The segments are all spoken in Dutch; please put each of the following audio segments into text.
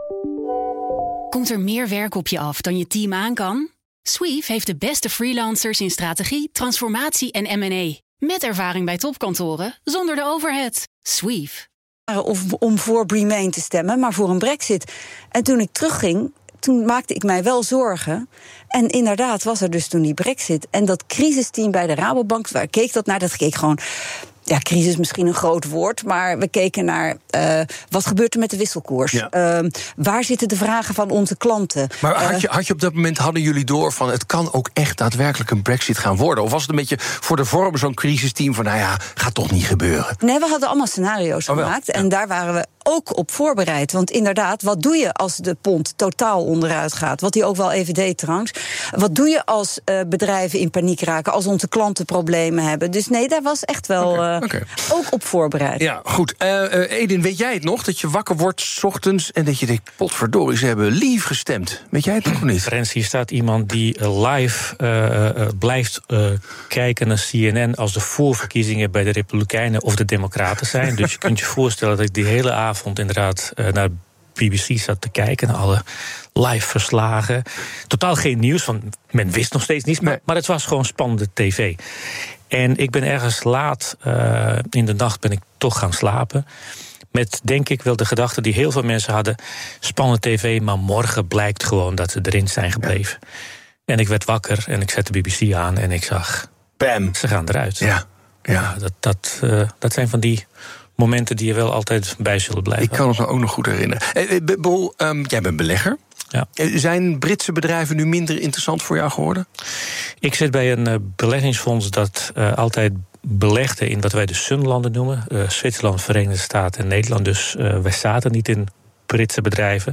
Komt er meer werk op je af dan je team aan kan? Sweef heeft de beste freelancers in strategie, transformatie en M&A. Met ervaring bij topkantoren, zonder de overhead. Sweef. Om voor Remain te stemmen, maar voor een Brexit. En toen ik terugging, toen maakte ik mij wel zorgen. En inderdaad was er dus toen die Brexit. En dat crisisteam bij de Rabobank, waar keek dat naar? Dat keek gewoon... Ja, crisis is misschien een groot woord, maar we keken naar wat gebeurt er met de wisselkoers? Ja. Waar zitten de vragen van onze klanten? Maar had je op dat moment, hadden jullie door van het kan ook echt daadwerkelijk een Brexit gaan worden? Of was het een beetje voor de vorm zo'n crisisteam van nou ja, gaat toch niet gebeuren? Nee, we hadden allemaal scenario's gemaakt en daar waren we ook op voorbereid. Want inderdaad, wat doe je als de pond totaal onderuit gaat? Wat die ook wel even deed trouwens. Wat doe je als bedrijven in paniek raken? Als onze klanten problemen hebben? Dus nee, daar was echt wel ook op voorbereid. Ja, goed. Edin, weet jij het nog? Dat je wakker wordt 's ochtends en dat je denkt, potverdorie, ze hebben lief gestemd. Weet jij het nog niet? Rens, hier staat iemand die live blijft kijken naar CNN als de voorverkiezingen bij de Republikeinen of de Democraten zijn. Dus je kunt je voorstellen dat ik die hele avond inderdaad naar BBC zat te kijken, naar alle live verslagen. Totaal geen nieuws, want men wist nog steeds niets, maar het was gewoon spannende tv. En ik ben ergens laat in de nacht ben ik toch gaan slapen. Met, denk ik wel, de gedachte die heel veel mensen hadden. Spannende tv, maar morgen blijkt gewoon dat ze erin zijn gebleven. Ja. En ik werd wakker en ik zette de BBC aan en ik zag, bam, ze gaan eruit. Ja. Dat zijn van die momenten die je wel altijd bij zullen blijven. Ik kan het me ook nog goed herinneren. Bol, jij bent belegger. Ja. Zijn Britse bedrijven nu minder interessant voor jou geworden? Ik zit bij een beleggingsfonds dat altijd belegde in wat wij de Sunlanden noemen. Zwitserland, Verenigde Staten en Nederland. Dus wij zaten niet in Britse bedrijven.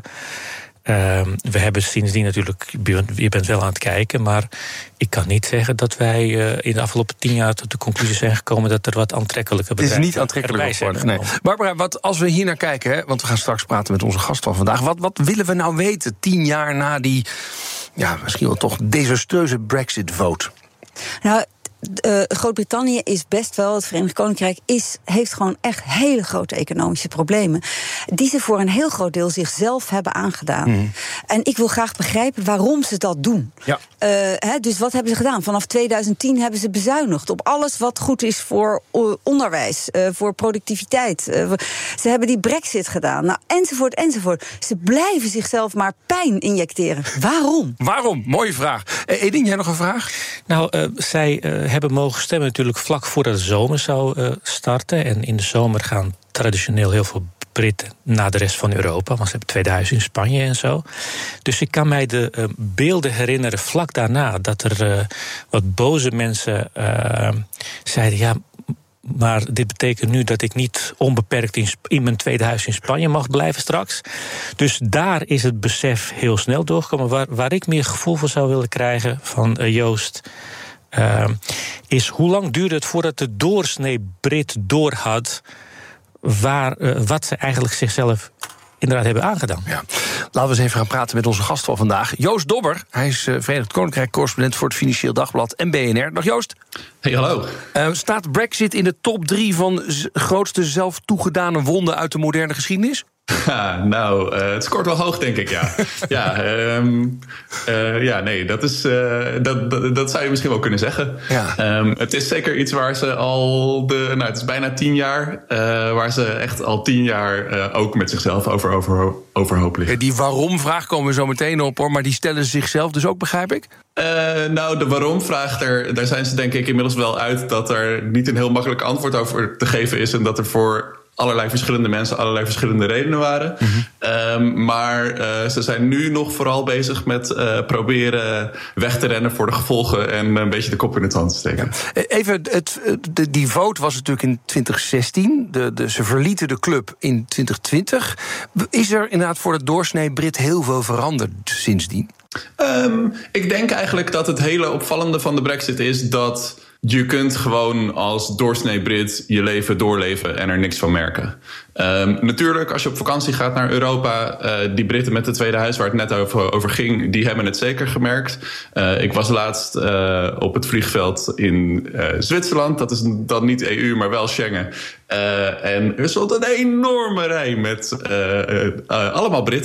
We hebben sindsdien natuurlijk, je bent wel aan het kijken, maar ik kan niet zeggen dat wij in de afgelopen 10 jaar tot de conclusie zijn gekomen dat er wat aantrekkelijke bedrijven Het is niet aantrekkelijk geworden. Nee. Barbara, als we hier naar kijken, hè, want we gaan straks praten met onze gast van vandaag. Wat willen we nou weten 10 jaar na die, ja, misschien wel toch desastreuze Brexit-vote? Nou, Groot-Brittannië is best wel, het Verenigd Koninkrijk heeft gewoon echt hele grote economische problemen, die ze voor een heel groot deel zichzelf hebben aangedaan. Mm. En ik wil graag begrijpen waarom ze dat doen. Ja. Dus wat hebben ze gedaan? Vanaf 2010 hebben ze bezuinigd op alles wat goed is voor onderwijs, voor productiviteit. Ze hebben die Brexit gedaan, nou, enzovoort. Ze blijven zichzelf maar pijn injecteren. Waarom? Mooie vraag. Edin, jij nog een vraag? Nou, zij hebben mogen stemmen natuurlijk vlak voordat de zomer zou starten. En in de zomer gaan traditioneel heel veel Britten naar de rest van Europa, want ze hebben 2000 in Spanje en zo. Dus ik kan mij de beelden herinneren vlak daarna dat er wat boze mensen zeiden, ja, maar dit betekent nu dat ik niet onbeperkt in mijn tweede huis in Spanje mag blijven straks. Dus daar is het besef heel snel doorgekomen. Waar ik meer gevoel voor zou willen krijgen van Joost, is hoe lang duurde het voordat de doorsnee Brit doorhad wat ze eigenlijk zichzelf inderdaad hebben aangedaan. Ja. Laten we eens even gaan praten met onze gast van vandaag. Joost Dobber, hij is Verenigd Koninkrijk-correspondent voor het Financieel Dagblad en BNR. Dag Joost. Hey, hallo. Staat Brexit in de top 3 van grootste zelf toegedane wonden uit de moderne geschiedenis? Nou, het scoort wel hoog, denk ik, ja. Nee, dat zou je misschien wel kunnen zeggen. Ja. Het is zeker iets waar ze al het is bijna 10 jaar, waar ze echt al 10 jaar ook met zichzelf overhoop liggen. Die waarom-vraag komen we zo meteen op, hoor, maar die stellen ze zichzelf dus ook, begrijp ik? De waarom-vraag, daar zijn ze denk ik inmiddels wel uit dat er niet een heel makkelijk antwoord over te geven is en dat er voor allerlei verschillende mensen allerlei verschillende redenen waren. Mm-hmm. Maar ze zijn nu nog vooral bezig met proberen weg te rennen voor de gevolgen en een beetje de kop in het zand te steken. Ja. Even, die vote was natuurlijk in 2016. Ze verlieten de club in 2020. Is er inderdaad voor de doorsnee Brit heel veel veranderd sindsdien? Ik denk eigenlijk dat het hele opvallende van de Brexit is dat je kunt gewoon als doorsnee Brit je leven doorleven en er niks van merken. Natuurlijk, als je op vakantie gaat naar Europa, die Britten met het tweede huis waar het net over ging, die hebben het zeker gemerkt. Ik was laatst op het vliegveld in Zwitserland. Dat is dan niet EU, maar wel Schengen. En er stond een enorme rij met allemaal Britten.